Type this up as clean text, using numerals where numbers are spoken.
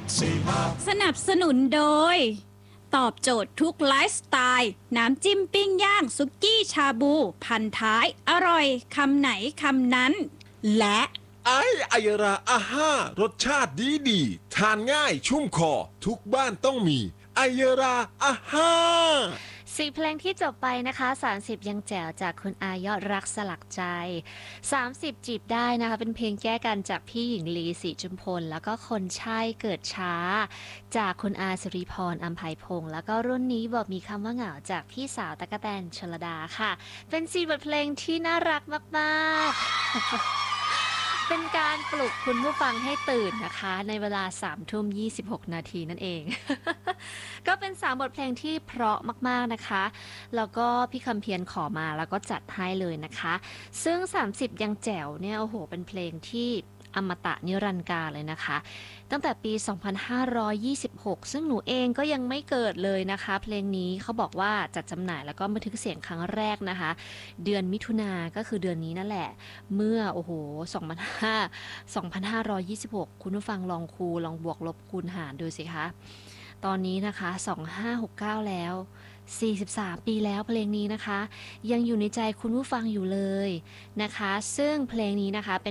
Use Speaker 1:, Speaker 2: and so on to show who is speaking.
Speaker 1: สนับสนุนโดยตอบโจทย์ทุกไลฟ์สไตล์น้ำจิ้มปิ้งย่างซุกี้ชาบูพันท้ายอร่อยคำไหนคำนั้นและ
Speaker 2: ไอยราอาห้ารสชาติดีทานง่ายชุ่มคอทุกบ้านต้องมีไอยราอาห้า
Speaker 3: 4 เพลงที่จบไปนะคะ30ยังแจ๋วจากคุณอายอดรักสลักใจ30จีบได้นะคะเป็นเพลงแก้กันจากพี่หญิงลีศรีจุมพลแล้วก็คนใช่เกิดช้าจากคุณอาสิริพรอัมไพพงษ์แล้วก็รุ่นนี้บอกมีคำว่าเหงาจากพี่สาวตั๊กแตนชลดาค่ะเป็น4 บทเพลงที่น่ารักมากๆ เป็นการปลุกคุณผู้ฟังให้ตื่นนะคะในเวลา3:26 นาทีนั่นเอง ก็เป็น3 บทเพลงที่เพราะมากๆนะคะแล้วก็พี่คำเพียรขอมาแล้วก็จัดให้เลยนะคะซึ่ง30ยังแจ๋วเนี่ยโอ้โหเป็นเพลงที่อมตะนิรันดร์กาลเลยนะคะตั้งแต่ปี 2526 ซึ่งหนูเองก็ยังไม่เกิดเลยนะคะเพลงนี้เขาบอกว่าจัดจำหน่ายแล้วก็บันทึกเสียงครั้งแรกนะคะเดือนมิถุนาก็คือเดือนนี้นั่นแหละเมื่อโอ้โห2526 คุณผู้ฟังลองบวกลบคูณหารดูสิคะตอนนี้นะคะ2569แล้ว43 ปีแล้วเพลงนี้นะคะยังอยู่ในใจคุณผู้ฟังอยู่เลยนะคะซึ่งเพลงนี้นะคะเป็น